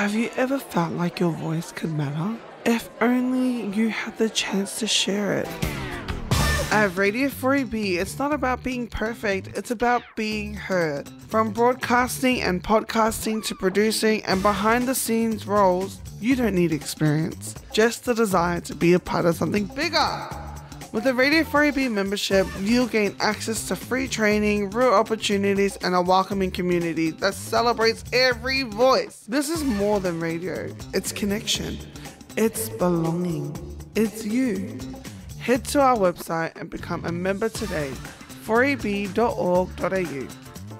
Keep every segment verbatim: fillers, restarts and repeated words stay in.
Have you ever felt like your voice could matter? If only you had the chance to share it. At Radio four A B, it's not about being perfect, it's about being heard. From broadcasting and podcasting to producing and behind the scenes roles, you don't need experience, just the desire to be a part of something bigger. With a Radio four A B membership, you'll gain access to free training, real opportunities, and a welcoming community that celebrates every voice. This is more than radio, it's connection, it's belonging, it's you. Head to our website and become a member today, four a b dot org dot a u.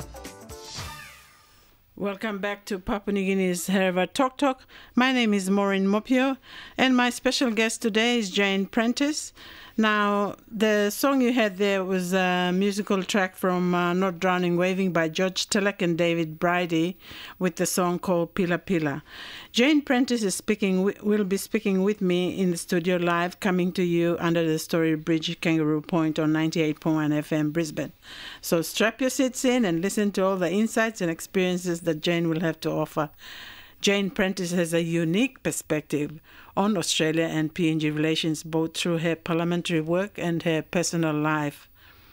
Welcome back to Papua New Guinea's Hereva Talk Talk. My name is Maureen Mopio, and my special guest today is Jane Prentice. Now, the song you had there was a musical track from uh, Not Drowning Waving by George Telek and David Bridie with the song called Pila Pila. Jane Prentice is speaking. Will be speaking with me in the studio live, coming to you under the Story Bridge Kangaroo Point on ninety-eight point one F M Brisbane. So strap your seats in and listen to all the insights and experiences that Jane will have to offer. Jane Prentice has a unique perspective on Australia and P N G relations, both through her parliamentary work and her personal life.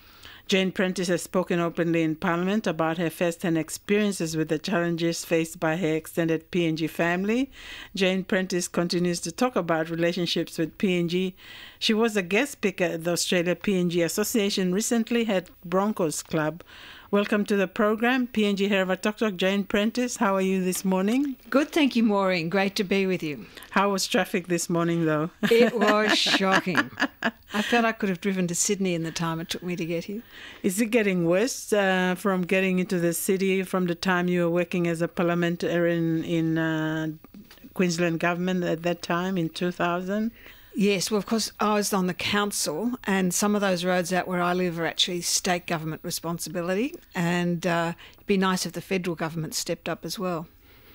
Jane Prentice has spoken openly in Parliament about her first-hand experiences with the challenges faced by her extended P N G family. Jane Prentice continues to talk about relationships with P N G. She was a guest speaker at the Australia P N G Association recently at Broncos Club. Welcome to the program, P N G Hereva Talk Talk. Jane Prentice, how are you this morning? Good, thank you, Maureen. Great to be with you. How was traffic this morning, though? It was shocking. I felt I could have driven to Sydney in the time it took me to get here. Is it getting worse uh, from getting into the city from the time you were working as a parliamentarian in uh, Queensland government at that time in two thousand? Yes, well, of course, I was on the council, and some of those roads out where I live are actually state government responsibility, and uh, it'd be nice if the federal government stepped up as well.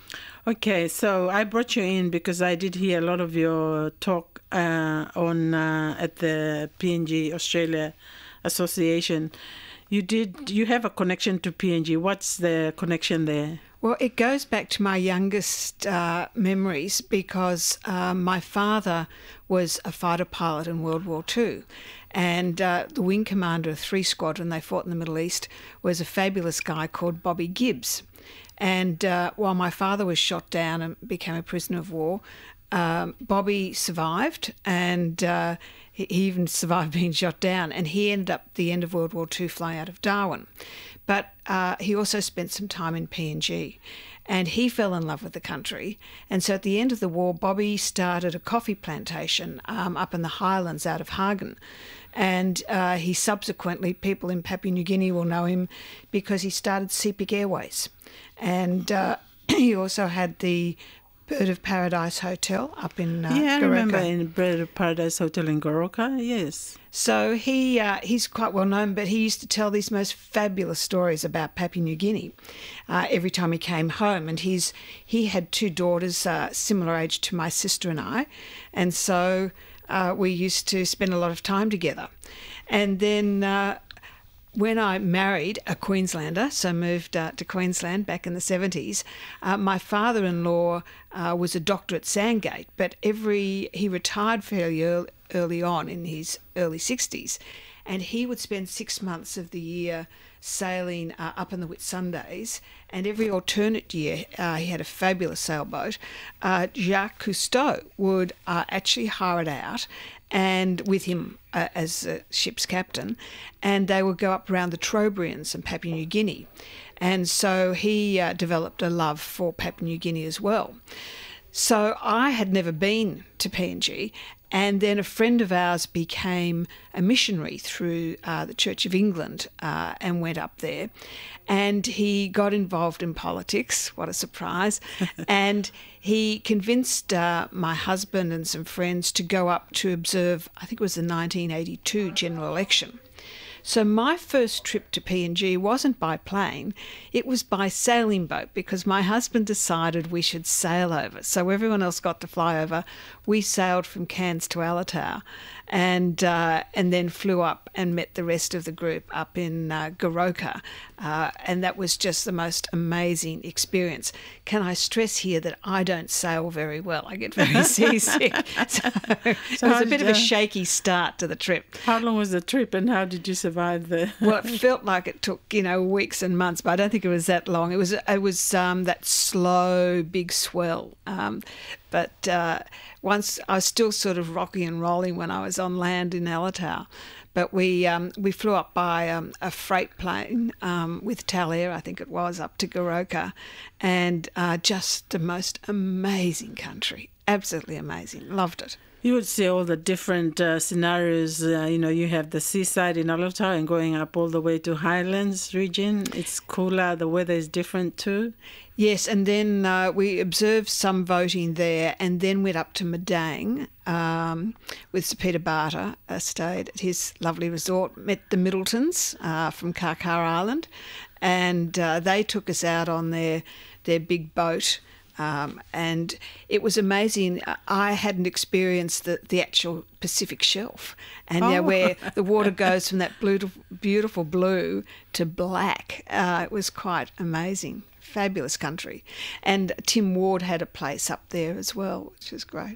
Okay, so I brought you in because I did hear a lot of your talk uh, on uh, at the P N G Australia Association. You did. You have a connection to P N G. What's the connection there? Well, it goes back to my youngest uh, memories because uh, my father was a fighter pilot in World War Two, and uh, the wing commander of three Squadron, they fought in the Middle East, was a fabulous guy called Bobby Gibbs. And uh, while my father was shot down and became a prisoner of war, um, Bobby survived, and uh, he even survived being shot down, and he ended up at the end of World War Two flying out of Darwin. But uh, he also spent some time in P N G, and he fell in love with the country. And so at the end of the war, Bobby started a coffee plantation um, up in the highlands out of Hagen. And uh, he subsequently, people in Papua New Guinea will know him because he started Sepik Airways. And uh, he also had the Bird of Paradise Hotel up in uh, Yeah, I Goroka. remember in Bird of Paradise Hotel in Goroka, yes. So he uh, he's quite well known, but he used to tell these most fabulous stories about Papua New Guinea uh, every time he came home. And he's he had two daughters uh, similar age to my sister and I, and so uh, we used to spend a lot of time together. And then uh, when I married a Queenslander, so moved uh, to Queensland back in the seventies, uh, my father-in-law uh, was a doctor at Sandgate, but every he retired fairly early, early on in his early sixties, and he would spend six months of the year sailing uh, up in the Whitsundays, and every alternate year uh, he had a fabulous sailboat. Uh, Jacques Cousteau would uh, actually hire it out, and with him uh, as a ship's captain, and they would go up around the Trobriands and Papua New Guinea. And so he uh, developed a love for Papua New Guinea as well. So I had never been to P N G, and then a friend of ours became a missionary through uh, the Church of England uh, and went up there, and he got involved in politics. What a surprise. And he convinced uh, my husband and some friends to go up to observe, I think it was the nineteen eighty-two general election. So my first trip to P N G wasn't by plane, it was by sailing boat, because my husband decided we should sail over. So everyone else got to fly over. We sailed from Cairns to Alotau, and uh, and then flew up and met the rest of the group up in uh, Goroka. Uh, and that was just the most amazing experience. Can I stress here that I don't sail very well? I get very seasick. So, so it was a bit of a shaky start to the trip. How long was the trip and how did you survive the... Well, it felt like it took, you know, weeks and months, but I don't think it was that long. It was it was um, that slow, big swell. Um, but uh, once I was still sort of rocking and rolling when I was on land in Alotau. But we um, we flew up by um, a freight plane um, with Talair, I think it was, up to Goroka, and uh, just the most amazing country. Absolutely amazing. Loved it. You would see all the different uh, scenarios. Uh, you know, you have the seaside in Alotau and going up all the way to Highlands region. It's cooler. The weather is different too. Yes, and then uh, we observed some voting there, and then went up to Madang um, with Sir Peter Barter, uh, stayed at his lovely resort, met the Middletons uh, from Karkar Island, and uh, they took us out on their their big boat. Um, and it was amazing. I hadn't experienced the, the actual Pacific shelf, and oh. you know, where the water goes from that blue, beautiful blue to black. Uh, it was quite amazing. Fabulous country. And Tim Ward had a place up there as well, which was great.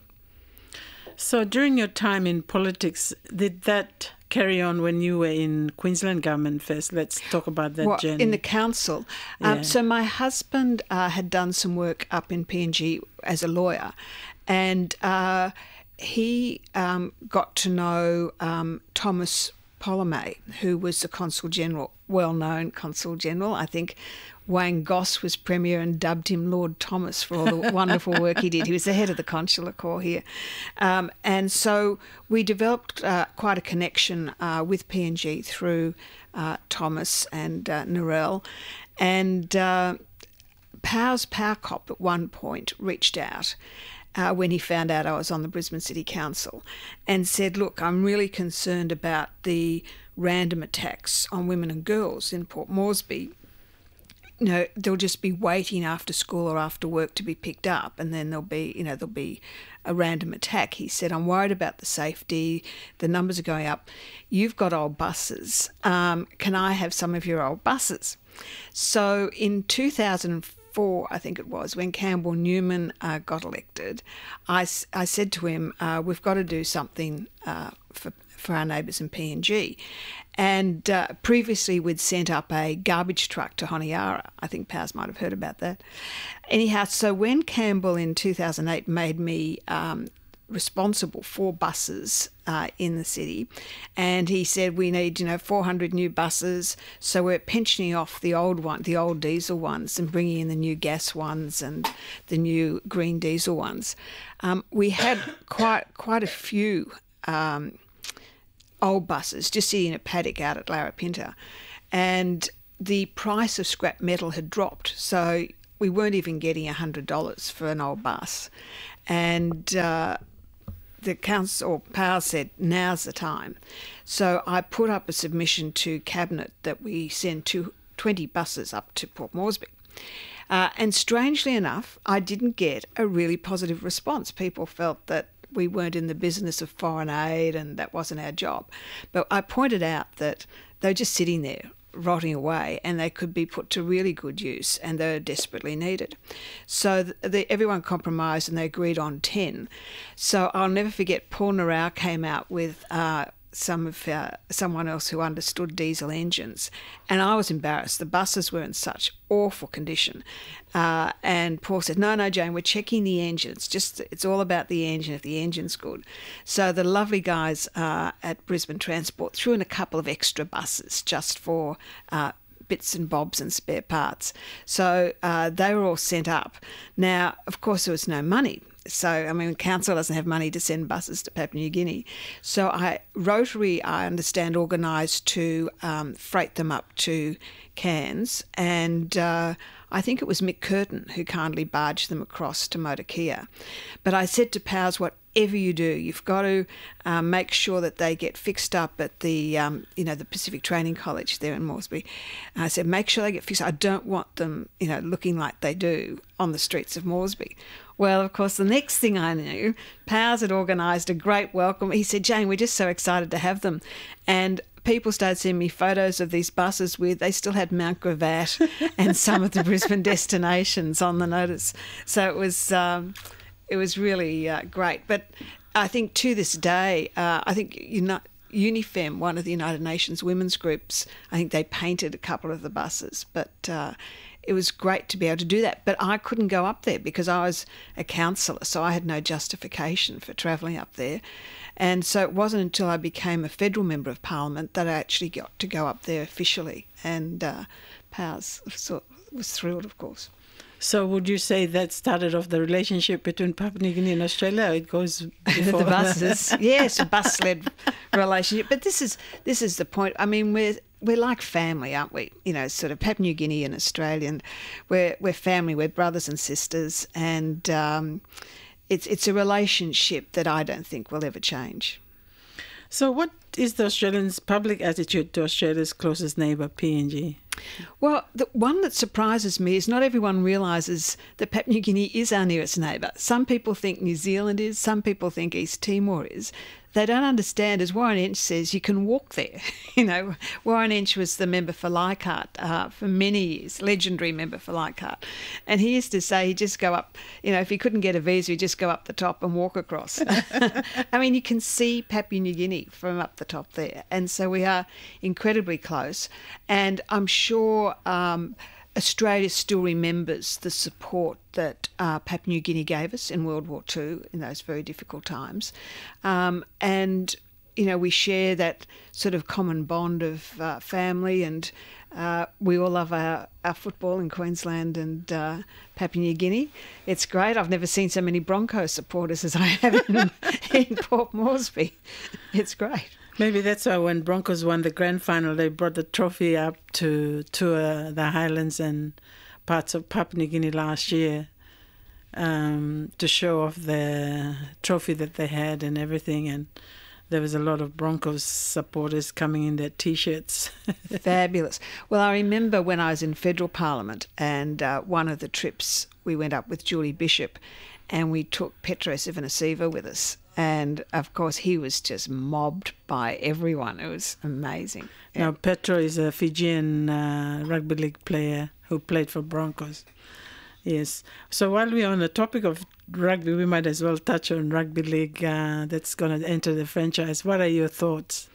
So during your time in politics, did that carry on when you were in Queensland government first? Let's talk about that well, journey. In the council. Yeah. Um, so my husband uh, had done some work up in P N G as a lawyer, and uh, he um, got to know um, Thomas Polomé, who was the Consul General, well-known Consul General. I think Wayne Goss was Premier and dubbed him Lord Thomas for all the wonderful work he did. He was the head of the Consular Corps here. Um, and so we developed uh, quite a connection uh, with P N G through uh, Thomas and uh, Narelle. And uh, Powers Powercop at one point reached out Uh, when he found out I was on the Brisbane City Council, and said, look, I'm really concerned about the random attacks on women and girls in Port Moresby. You know, they'll just be waiting after school or after work to be picked up, and then there'll be, you know, there'll be a random attack. He said, I'm worried about the safety. The numbers are going up. You've got old buses. Um, can I have some of your old buses? So in two thousand four, I think it was, when Campbell Newman uh, got elected, I, I said to him, uh, we've got to do something uh, for, for our neighbours in P N G. And uh, previously we'd sent up a garbage truck to Honiara. I think Powers might have heard about that. Anyhow, so when Campbell in two thousand eight made me um, responsible for buses uh, in the city, and he said we need, you know, four hundred new buses, so we're pensioning off the old one, the old diesel ones, and bringing in the new gas ones and the new green diesel ones. Um, we had quite quite a few um, old buses just sitting in a paddock out at Larapinta, and the price of scrap metal had dropped, so we weren't even getting one hundred dollars for an old bus. And uh, the council, or Powers, said, now's the time. So I put up a submission to Cabinet that we send two, twenty buses up to Port Moresby. Uh, and strangely enough, I didn't get a really positive response. People felt that we weren't in the business of foreign aid and that wasn't our job. But I pointed out that they were just sitting there, rotting away, and they could be put to really good use, and they're desperately needed. So the, the, everyone compromised and they agreed on ten. So I'll never forget, Paul Narelle came out with uh, some of uh, someone else who understood diesel engines, and I was embarrassed. The buses were in such awful condition, uh, and Paul said, no, no, Jane, we're checking the engine. It's just, it's all about the engine, if the engine's good. So the lovely guys uh, at Brisbane Transport threw in a couple of extra buses just for uh, bits and bobs and spare parts. So uh, they were all sent up. Now, of course, there was no money. So, I mean, council doesn't have money to send buses to Papua New Guinea. So I Rotary, I understand, organised to um, freight them up to Cairns, and uh, I think it was Mick Curtin who kindly barged them across to Motor Kia. But I said to Powers, what whatever you do, you've got to um, make sure that they get fixed up at the, um, you know, the Pacific Training College there in Moresby. And I said, make sure they get fixed up. I don't want them, you know, looking like they do on the streets of Moresby. Well, of course, the next thing I knew, Powers had organised a great welcome. He said, Jane, we're just so excited to have them. And people started sending me photos of these buses with, they still had Mount Gravatt and some of the Brisbane destinations on the notice. So it was um, it was really uh, great. But I think to this day, uh, I think you know, UniFem, one of the United Nations women's groups, I think they painted a couple of the buses. But uh, it was great to be able to do that. But I couldn't go up there because I was a councillor, so I had no justification for travelling up there. And so it wasn't until I became a federal member of Parliament that I actually got to go up there officially. And uh, Powers was thrilled, of course. So would you say that started off the relationship between Papua New Guinea and Australia? It goes before the buses. Yes, a bus-led relationship. But this is this is the point. I mean, we're we're like family, aren't we? You know, sort of Papua New Guinea and Australian. We're we're family. We're brothers and sisters, and um, it's it's a relationship that I don't think will ever change. So, what is the Australians' public attitude to Australia's closest neighbour, P N G? Well, the one that surprises me is not everyone realises that Papua New Guinea is our nearest neighbour. Some people think New Zealand is, some people think East Timor is. They don't understand, as Warren Entsch says, you can walk there. You know, Warren Entsch was the member for Leichhardt uh, for many years, legendary member for Leichhardt. And he used to say he'd just go up, you know, if he couldn't get a visa, he'd just go up the top and walk across. I mean, you can see Papua New Guinea from up the top there. And so we are incredibly close. And I'm sure um, Australia still remembers the support that uh, Papua New Guinea gave us in World War Two in those very difficult times. Um, and, you know, we share that sort of common bond of uh, family, and uh, we all love our, our football in Queensland and uh, Papua New Guinea. It's great. I've never seen so many Broncos supporters as I have in, in Port Moresby. It's great. Maybe that's why when Broncos won the grand final, they brought the trophy up to tour the Highlands and parts of Papua New Guinea last year um, to show off the trophy that they had and everything. And there was a lot of Broncos supporters coming in their T-shirts. Fabulous. Well, I remember when I was in federal parliament, and uh, one of the trips we went up with Julie Bishop, and we took Petros Ivanisiva with us. And, of course, he was just mobbed by everyone. It was amazing. Yeah. Now, Petro is a Fijian uh, rugby league player who played for Broncos. Yes. So while we're on the topic of rugby, we might as well touch on rugby league uh, that's going to enter the franchise. What are your thoughts?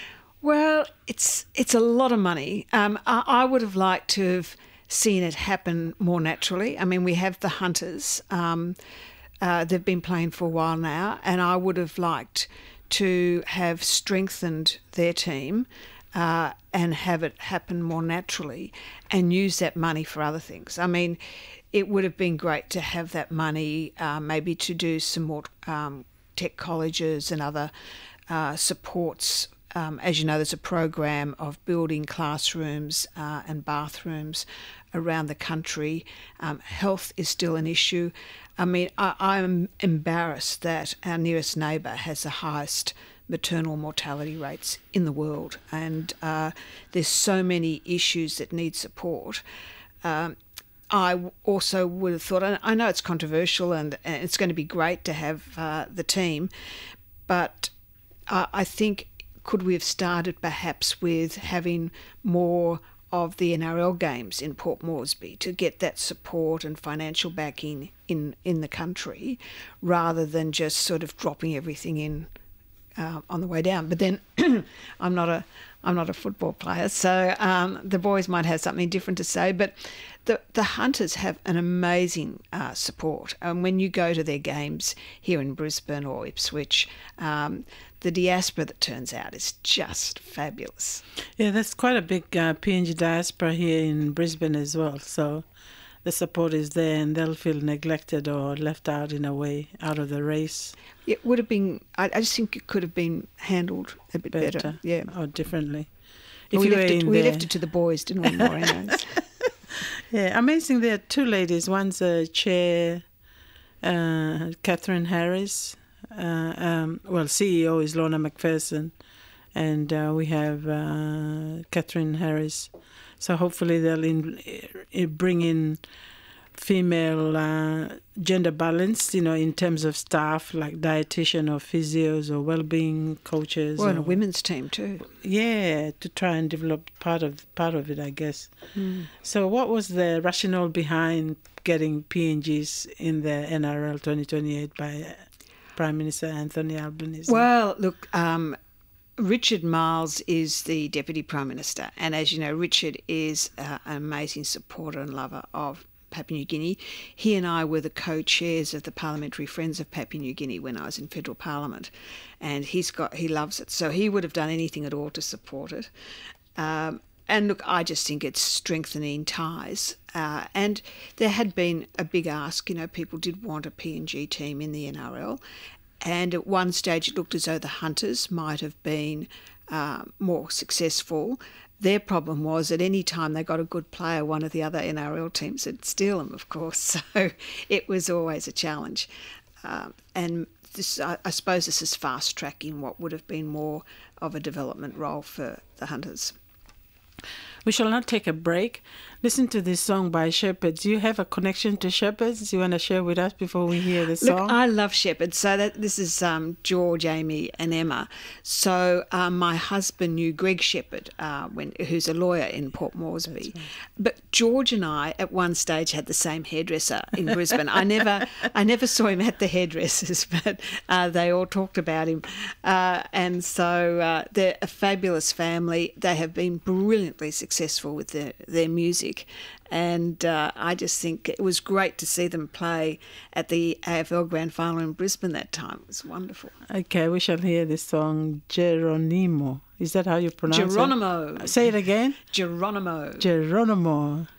Well, it's it's a lot of money. Um, I, I would have liked to have seen it happen more naturally. I mean, we have the Hunters. Um Uh, they've been playing for a while now, and I would have liked to have strengthened their team uh, and have it happen more naturally and use that money for other things. I mean, it would have been great to have that money uh, maybe to do some more um, tech colleges and other uh, supports. Um, as you know, there's a program of building classrooms uh, and bathrooms around the country. Um, health is still an issue. I mean, I, I'm embarrassed that our nearest neighbour has the highest maternal mortality rates in the world, and uh, there's so many issues that need support. Um, I also would have thought, and I know it's controversial and, and it's going to be great to have uh, the team, but uh, I think could we have started perhaps with having more of the N R L games in Port Moresby to get that support and financial backing in, in the country, rather than just sort of dropping everything in uh, on the way down. But then I'm not a I'm not a football player, so um, the boys might have something different to say. But the the Hunters have an amazing uh, support, and when you go to their games here in Brisbane or Ipswich, um, the diaspora that turns out is just fabulous. Yeah, there's quite a big uh, P N G diaspora here in Brisbane as well. So the support is there, and they'll feel neglected or left out in a way, out of the race. It would have been, I, I just think it could have been handled a bit better. better yeah. Or differently. If we, left it, we left it to the boys, didn't we, Maureen? Yeah, amazing. There are two ladies. One's a chair, uh, Catherine Harris, Uh, um, well, C E O is Lorna McPherson, and uh, we have uh, Catherine Harris. So hopefully they'll in, in bring in female uh, gender balance, you know, in terms of staff like dietitian or physios or well-being coaches. Well, and a or, women's team too. Yeah, to try and develop part of part of it, I guess. Mm. So what was the rationale behind getting P N Gs in the N R L twenty twenty-eight by Prime Minister Anthony Albanese? Well, look, um, Richard Marles is the Deputy Prime Minister, and as you know, Richard is uh, an amazing supporter and lover of Papua New Guinea. He and I were the co-chairs of the Parliamentary Friends of Papua New Guinea when I was in federal parliament, and he's got he loves it, so he would have done anything at all to support it. Um, and look, I just think it's strengthening ties. Uh, and there had been a big ask, you know, people did want a P N G team in the N R L, and at one stage it looked as though the Hunters might have been uh, more successful. Their problem was at any time they got a good player, one of the other N R L teams would steal them, of course. So it was always a challenge. Um, and this, I, I suppose this is fast-tracking what would have been more of a development role for the Hunters. We shall not take a break. Listen to this song by Shepherds. Do you have a connection to Shepherds you want to share with us before we hear the song? Look, I love Shepherds. So that this is um, George, Amy and Emma. So um, my husband knew Greg Shepherd, uh, when, who's a lawyer in Port Moresby. Right. But George and I at one stage had the same hairdresser in Brisbane. I never I never saw him at the hairdressers, but uh, they all talked about him. Uh, and so uh, they're a fabulous family. They have been brilliantly successful with their, their music. And uh, I just think it was great to see them play at the A F L Grand Final in Brisbane that time. It was wonderful. Okay, we shall hear this song, Geronimo. Is that how you pronounce Geronimo. it? Geronimo. Say it again. Geronimo. Geronimo.